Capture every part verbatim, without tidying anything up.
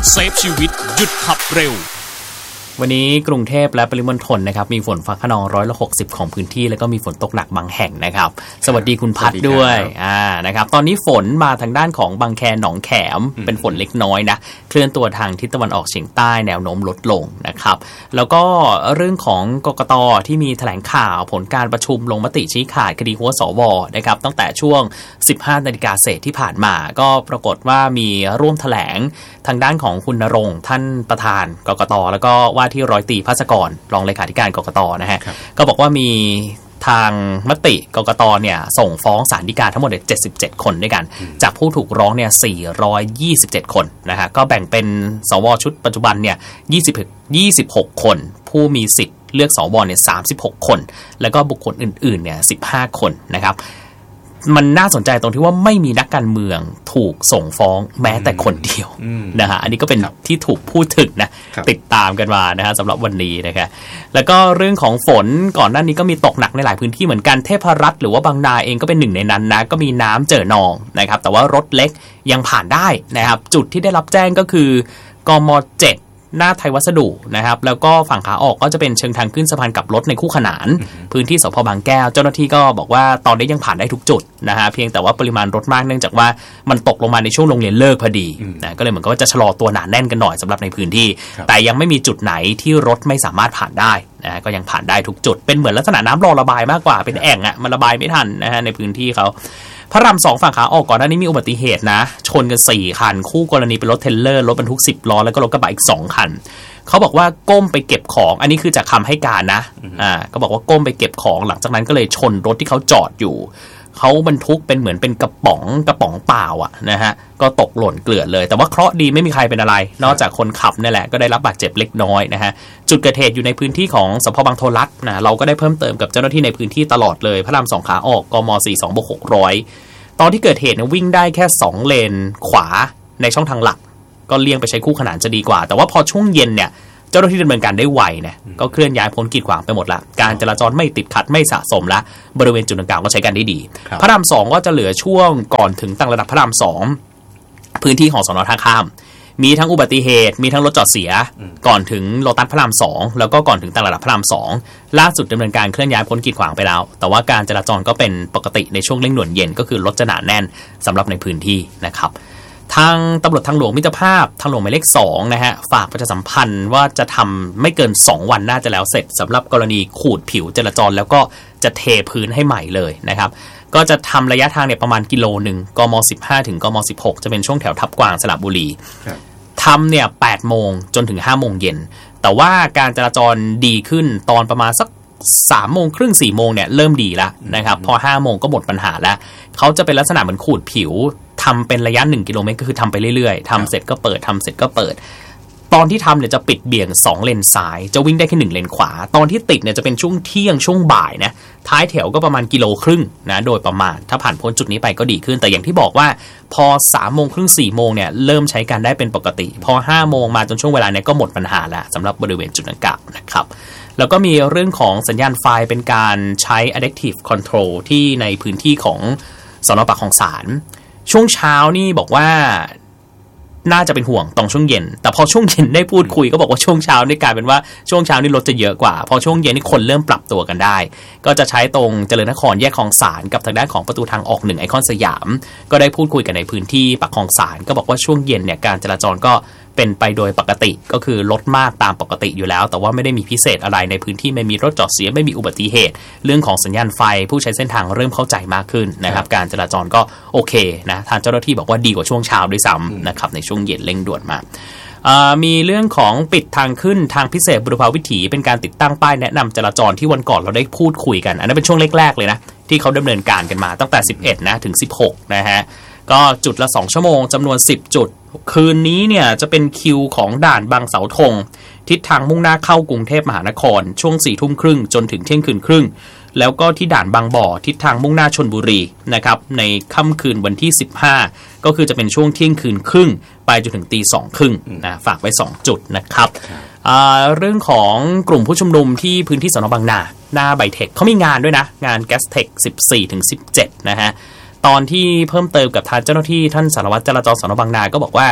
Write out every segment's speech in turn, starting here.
เซฟชีวิตหยุดขับเร็ววันนี้กรุงเทพและปริมณฑลนะครับมีฝนฟ้าคะนองร้อยละหกสิบของพื้นที่แล้วก็มีฝนตกหนักบางแห่งนะครับสวัสดีคุณพัดด้วยอ่านะครับตอนนี้ฝนมาทางด้านของบางแคหนองแขมเป็นฝนเล็กน้อยนะเคลื่อนตัวทางทิศตะวันออกเฉียงใต้แนวโน้มลดลงนะครับแล้วก็เรื่องของกกต.ที่มีแถลงข่าวผลการประชุมลงมติชี้ขาดคดีหัวสวนะครับตั้งแต่ช่วง สิบห้านาฬิกาเศษที่ผ่านมาก็ปรากฏว่ามีร่วมแถลงทางด้านของคุณณรงค์ท่านประธานกกต.แล้วก็ว่าที่ร้อยตรีภาสกรรองเลขาธิการกกต.นะฮะก็บอกว่ามีทางมติกกต.เนี่ยส่งฟ้องศาลฎีกาทั้งหมดเจ็ดสิบเจ็ดคนด้วยกันจากผู้ถูกร้องเนี่ยสี่ร้อยยี่สิบเจ็ดคนนะฮะก็แบ่งเป็นสวชุดปัจจุบันเนี่ยยี่สิบ ยี่สิบหกคนผู้มีสิทธิ์เลือกสวเนี่ยสามสิบหกคนแล้วก็บุคคลอื่นๆเนี่ยสิบห้าคนนะครับมันน่าสนใจตรงที่ว่าไม่มีนักการเมืองถูกส่งฟ้องแม้แต่คนเดียวนะฮะอันนี้ก็เป็นที่ถูกพูดถึงนะติดตามกันมานะฮะสำหรับวันนี้นะครับแล้วก็เรื่องของฝนก่อนหน้านี้ก็มีตกหนักในหลายพื้นที่เหมือนกันเทพรัตน์หรือว่าบางนาเองก็เป็นหนึ่งในนั้นนะก็มีน้ำเจิ่นองนะครับแต่ว่ารถเล็กยังผ่านได้นะครับจุดที่ได้รับแจ้งก็คือกม.เจ็ดหน้าไทยวัสดุนะครับแล้วก็ฝั่งขาออกก็จะเป็นเชิงทางขึ้นสะพานกลับรถในคู่ขนานพื้นที่สพ.บางแก้วเจ้าหน้าที่ก็บอกว่าตอนนี้ยังผ่านได้ทุกจุดนะฮะเพียงแต่ว่าปริมาณรถมากเนื่องจากว่ามันตกลงมาในช่วงโรงเรียนเลิกพอดีนะก็เลยเหมือนกับว่าจะชะลอตัวหนาแน่นกันหน่อยสำหรับในพื้นที่แต่ยังไม่มีจุดไหนที่รถไม่สามารถผ่านได้นะก็ยังผ่านได้ทุกจุดเป็นเหมือนลักษณะน้ำรอระบายมากกว่าเป็นแอ่งอ่ะมันระบายไม่ทันนะฮะในพื้นที่เขาพระรามสองฝั่งขาออกก่อนหน้านี้มีอุบัติเหตุนะชนกันสี่คันคู่กรณีเป็นรถเทรลเลอร์รถบรรทุกสิบล้อแล้วก็รถกระบะอีกสองคันเขาบอกว่าก้มไปเก็บของอันนี้คือจากคำให้การนะอ่าก็บอกว่าก้มไปเก็บของหลังจากนั้นก็เลยชนรถที่เขาจอดอยู่เขาบรรทุกเป็นเหมือนเป็นกระป๋องกระป๋องเปล่าอ่ะนะฮะก็ตกหล่นเกลื่อนเลยแต่ว่าเคราะห์ดีไม่มีใครเป็นอะไรนอกจากคนขับนี่แหละก็ได้รับบาดเจ็บเล็กน้อยนะฮะจุดเกิดเหตุอยู่ในพื้นที่ของสพ.บางโทรัฐนะเราก็ได้เพิ่มเติมกับเจ้าหน้าที่ในพื้นที่ตลอดเลยพระรามสองขาออกกม.สี่สิบสองบวกหกร้อยตอนที่เกิดเหตุเนี่ยวิ่งได้แค่สองเลนขวาในช่องทางหลักก็เลี่ยงไปใช้คู่ขนานจะดีกว่าแต่ว่าพอช่วงเย็นเนี่ยเจ้าหน้าที่ดำเนินการได้ไวเนี่ยก็เคลื่อนย้ายพ้นกีดขวางไปหมดละการจราจรไม่ติดขัดไม่สะสมละบริเวณจุดดังกล่าวก็ใช้กันได้ดีพระรามสองก็จะเหลือช่วงก่อนถึงต่างระดับพระรามสองพื้นที่ของสน.ท่าข้ามมีทั้งอุบัติเหตุมีทั้งรถจอดเสียก่อนถึงโลตัสพระรามสองแล้วก็ก่อนถึงต่างระดับพระรามสองล่าสุดดำเนินการเคลื่อนย้ายพ้นกีดขวางไปแล้วแต่ว่าการจราจรก็เป็นปกติในช่วงเร่งด่วนเย็นก็คือรถจะหนาแน่นสำหรับในพื้นที่นะครับทางตำรวจทางหลวงมิตรภาพทางหลวงหมายเลขสองนะฮะฝากประชาสัมพันธ์ว่าจะทำไม่เกินสองวันน่าจะแล้วเสร็จสำหรับกรณีขูดผิวจราจรแล้วก็จะเทพื้นให้ใหม่เลยนะครับก็จะทำระยะทางเนี่ยประมาณกิโลหนึ่งกม.สิบห้าถึงกม.สิบหกจะเป็นช่วงแถวทับกวางสระบุรีทำเนี่ยแปดโมงจนถึงห้าโมงเย็นแต่ว่าการจราจรดีขึ้นตอนประมาณสักสามโมงครึ่งสี่โมงเนี่ยเริ่มดีแล้วนะครับพอห้าโมงก็หมดปัญหาแล้วเขาจะเป็นลักษณะเหมือนขูดผิวทำเป็นระยะหนึ่งกิโลเมตรก็คือทำไปเรื่อยๆทำเสร็จก็เปิดทำเสร็จก็เปิดตอนที่ทำเนี่ยจะปิดเบี่ยงสองเลนซ้ายจะวิ่งได้แค่หนึ่งเลนขวาตอนที่ติดเนี่ยจะเป็นช่วงเที่ยงช่วงบ่ายนะท้ายแถวก็ประมาณกิโลครึ่งนะโดยประมาณถ้าผ่านพ้นจุดนี้ไปก็ดีขึ้นแต่อย่างที่บอกว่าพอสามโมงครึ่งสี่โมงเนี่ยเริ่มใช้การได้เป็นปกติพอห้าโมงมาจนช่วงเวลาเนี่ยก็หมดปัญหาแล้วสำหรับบริเวณจุดดังกล่าวนะครับแล้วก็มีเรื่องของสัญญาณไฟเป็นการใช้ adaptive control ที่ในพื้นที่ของสน.ปากคลองสานช่วงเช้านี่บอกว่าน่าจะเป็นห่วงตอนช่วงเย็นแต่พอช่วงเย็นได้พูดคุยก็บอกว่าช่วงเช้านี่กลายเป็นว่าช่วงเช้านี่รถจะเยอะกว่าพอช่วงเย็นนี่คนเริ่มปรับตัวกันได้ก็จะใช้ตรงเจริญนครแยกคลองสานกับทางด้านของประตูทางออกหนึ่งไอคอนสยามก็ได้พูดคุยกันในพื้นที่ปากคลองสานก็บอกว่าช่วงเย็นเนี่ยการจราจรก็เป็นไปโดยปกติก็คือรถมากตามปกติอยู่แล้วแต่ว่าไม่ได้มีพิเศษอะไรในพื้นที่ไม่มีรถจอดเสียไม่มีอุบัติเหตุเรื่องของสัญญาณไฟผู้ใช้เส้นทางเริ่มเข้าใจมากขึ้นนะครับการจราจรก็โอเคนะทางเจ้าหน้าที่บอกว่าดีกว่าช่วงเช้าด้วยซ้ำนะครับในช่วงเย็นเร่งด่วนมามีเรื่องของปิดทางขึ้นทางพิเศษบุรพาวิถีเป็นการติดตั้งป้ายแนะนำจราจรที่วันก่อนเราได้พูดคุยกันอันนั้นเป็นช่วงแรกๆเลยนะที่เขาดำเนินการกันมาตั้งแต่สิบเอ็ดนะถึงสิบหกนะฮะก็จุดละสองชั่วโมงจำนวนสิบจุดคืนนี้เนี่ยจะเป็นคิวของด่านบางเสาธงทิศทางมุ่งหน้าเข้ากรุงเทพมหานครช่วงสี่ทุ่มครึ่งจนถึงเที่ยงคืนครึ่งแล้วก็ที่ด่านบางบ่อทิศทางมุ่งหน้าชลบุรีนะครับในค่ำคืนวันที่สิบห้าก็คือจะเป็นช่วงเที่ยงคืนครึ่งไปจนถึงตีสองครึ่งนะฝากไว้สองจุดนะครับเรื่องของกลุ่มผู้ชุมนุมที่พื้นที่สน.บางนาหน้าไบเทคเขามีงานด้วยนะงานแกสเทค สิบสี่ถึงสิบเจ็ด นะฮะตอนที่เพิ่มเติมกับทางเจ้าหน้าที่ท่านสารวัตรจราจรสน.บางนาก็บอกว่า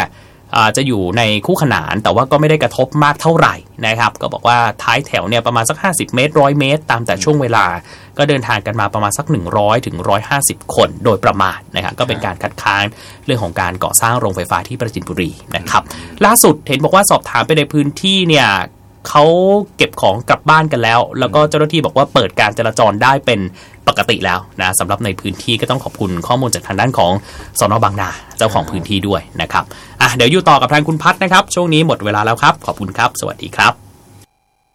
จะอยู่ในคู่ขนานแต่ว่าก็ไม่ได้กระทบมากเท่าไหร่นะครับก็บอกว่าท้ายแถวเนี่ยประมาณสักห้าสิบเมตรหนึ่งร้อยเมตรตามแต่ช่วงเวลาก็เดินทางกันมาประมาณสักหนึ่งร้อยถึงหนึ่งร้อยห้าสิบคนโดยประมาณนะครับก็เป็นการคัดค้านเรื่องของการก่อสร้างโรงไฟฟ้าที่ปราจีนบุรีนะครับล่าสุดเห็นบอกว่าสอบถามไปในพื้นที่เนี่ยเขาเก็บของกลับบ้านกันแล้วแล้วก็เจ้าหน้าที่บอกว่าเปิดการจราจรได้เป็นปกติแล้วนะสำหรับในพื้นที่ก็ต้องขอบคุณข้อมูลจากทางด้านของสน.บางนาเจ้าของพื้นที่ด้วยนะครับอ่ะเดี๋ยวอยู่ต่อกับทางคุณพัฒนะครับช่วงนี้หมดเวลาแล้วครับขอบคุณครับสวัสดีครับ